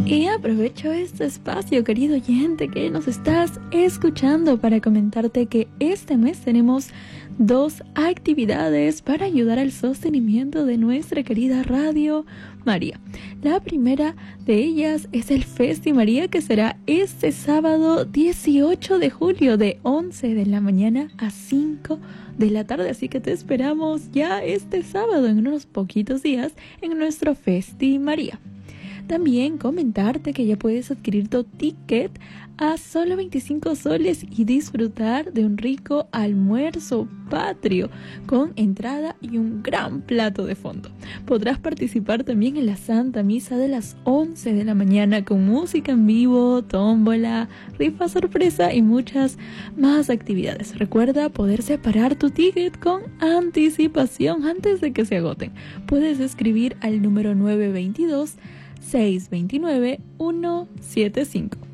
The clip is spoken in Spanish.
Y aprovecho este espacio, querido oyente, que nos estás escuchando para comentarte que este mes tenemos 2 actividades para ayudar al sostenimiento de nuestra querida Radio María. La primera de ellas es el Festi María, que será este sábado 18 de julio de 11 de la mañana a 5 de la tarde, así que te esperamos ya este sábado en unos poquitos días en nuestro Festi María. También comentarte que ya puedes adquirir tu ticket a solo 25 soles y disfrutar de un rico almuerzo patrio con entrada y un gran plato de fondo. Podrás participar también en la Santa Misa de las 11 de la mañana con música en vivo, tómbola, rifa sorpresa y muchas más actividades. Recuerda poder separar tu ticket con anticipación antes de que se agoten. Puedes escribir al número 922 629 175.